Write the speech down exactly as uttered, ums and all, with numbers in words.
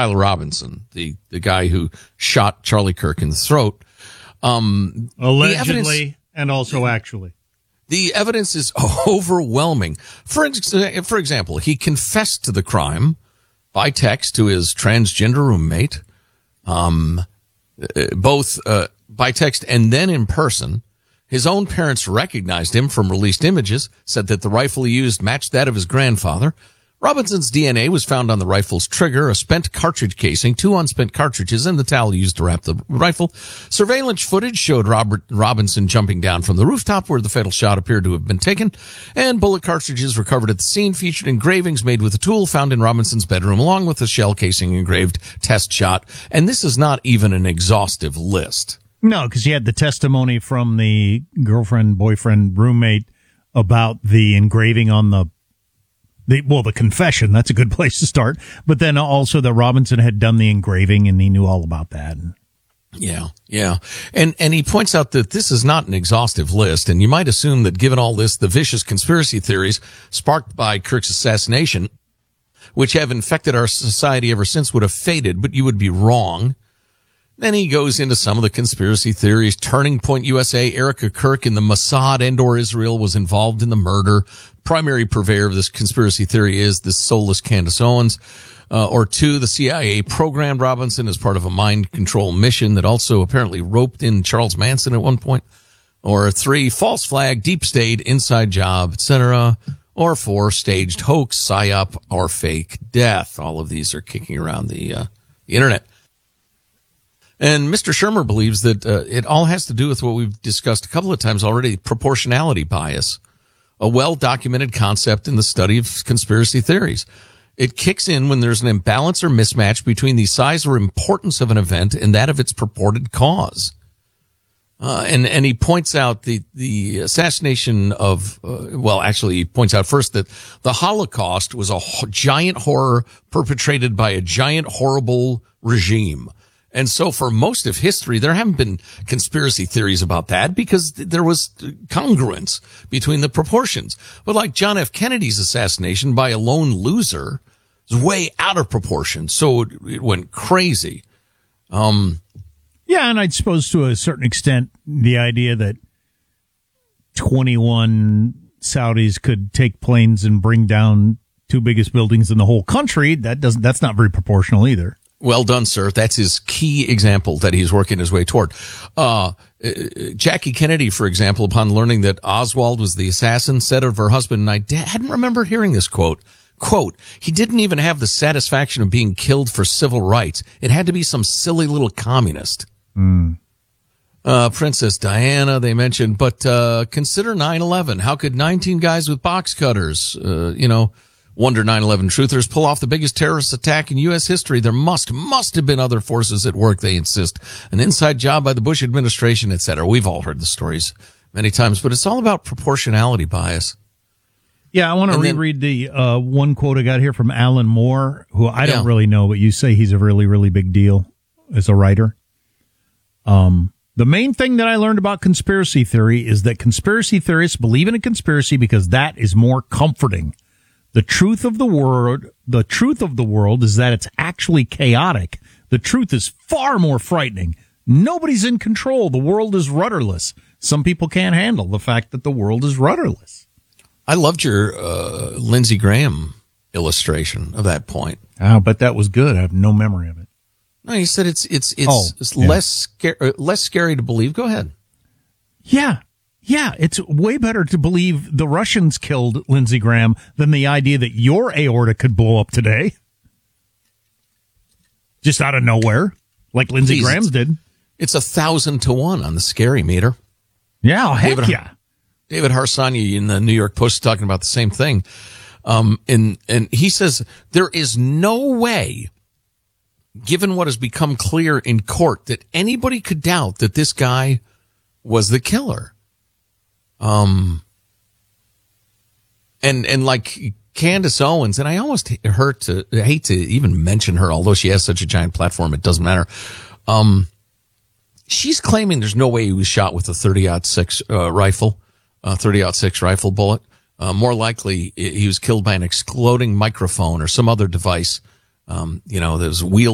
Tyler Robinson, the, the guy who shot Charlie Kirk in the throat. Um, Allegedly evidence, and also actually. The evidence is overwhelming. For, for example, he confessed to the crime by text to his transgender roommate, um, both uh, by text and then in person. His own parents recognized him from released images, said that the rifle he used matched that of his grandfather. Robinson's D N A was found on the rifle's trigger, a spent cartridge casing, two unspent cartridges, and the towel used to wrap the rifle. Surveillance footage showed Robert Robinson jumping down from the rooftop where the fatal shot appeared to have been taken, and bullet cartridges recovered at the scene featured engravings made with a tool found in Robinson's bedroom, along with the shell casing engraved test shot. And this is not even an exhaustive list. No, because you had the testimony from the girlfriend, boyfriend, roommate about the engraving on the The, well, the confession, that's a good place to start. But then also that Robinson had done the engraving and he knew all about that. Yeah, yeah. And, and he points out that this is not an exhaustive list. And you might assume that given all this, the vicious conspiracy theories sparked by Kirk's assassination, which have infected our society ever since, would have faded, but you would be wrong. Then he goes into some of the conspiracy theories. Turning Point U S A, Erica Kirk in the Mossad and or Israel was involved in the murder. Primary purveyor of this conspiracy theory is this soulless Candace Owens. Uh, or two, the C I A programmed Robinson as part of a mind control mission that also apparently roped in Charles Manson at one point. Or three, false flag, deep state, inside job, et cetera. Or four, staged hoax, psyop, or fake death. All of these are kicking around the, uh, the internet. And Mister Shermer believes that uh, it all has to do with what we've discussed a couple of times already, proportionality bias, a well-documented concept in the study of conspiracy theories. It kicks in when there's an imbalance or mismatch between the size or importance of an event and that of its purported cause. Uh, and, and he points out the, the assassination of, uh, well, actually he points out first that the Holocaust was a ho- giant horror perpetrated by a giant horrible regime. And so for most of history, there haven't been conspiracy theories about that because there was congruence between the proportions. But like John F. Kennedy's assassination by a lone loser is way out of proportion. So it, it went crazy. Um, yeah, and I'd suppose to a certain extent, the idea that twenty-one Saudis could take planes and bring down two biggest buildings in the whole country, that doesn't, that's not very proportional either. Well done, sir. That's his key example that he's working his way toward. Uh, Jackie Kennedy, for example, upon learning that Oswald was the assassin, said of her husband, and I hadn't remembered hearing this quote, quote, he didn't even have the satisfaction of being killed for civil rights. It had to be some silly little communist. Mm. Uh, Princess Diana, they mentioned, but, uh, consider nine eleven. How could nineteen guys with box cutters, uh, you know, wonder nine eleven truthers pull off the biggest terrorist attack in U S history? There must, must have been other forces at work, they insist. An inside job by the Bush administration, et cetera. We've all heard the stories many times, but it's all about proportionality bias. Yeah, I want to reread then, the uh, one quote I got here from Alan Moore, who I don't yeah. really know, but you say he's a really, really big deal as a writer. Um, the main thing that I learned about conspiracy theory is that conspiracy theorists believe in a conspiracy because that is more comforting. The truth of the world, the truth of the world is that it's actually chaotic. The truth is far more frightening. Nobody's in control. The world is rudderless. Some people can't handle the fact that the world is rudderless. I loved your uh, Lindsey Graham illustration of that point. Oh, but that was good. I have no memory of it. No, you said it's it's it's, oh, it's yeah. less scary, less scary to believe. Go ahead. Yeah. Yeah, it's way better to believe the Russians killed Lindsey Graham than the idea that your aorta could blow up today. Just out of nowhere, like Lindsey Please, Graham's did. It's a thousand to one on the scary meter. Yeah, oh, heck David, yeah. David Harsanyi in the New York Post is talking about the same thing. Um, and, and he says there is no way, given what has become clear in court, that anybody could doubt that this guy was the killer. Um, and, and like Candace Owens, and I almost hurt to, I hate to even mention her, although she has such a giant platform, it doesn't matter. Um, she's claiming there's no way he was shot with a thirty aught six, uh, rifle, uh, thirty aught six rifle bullet. Uh, more likely he was killed by an exploding microphone or some other device, um, you know, that was wheeled